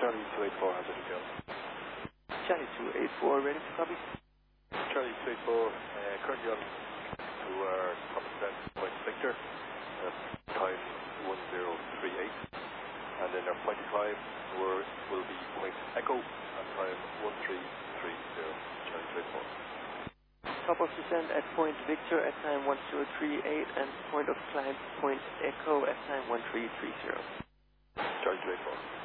Charlie 284 has a detail. Charlie 284, ready to copy? Charlie 284, currently on to our top descent point Victor, time 1038, and then our point of climb will be point Echo at time 1330, Charlie 284. Top of descent at point Victor at time 1038 and point of climb point Echo at time 1330. Charlie 284.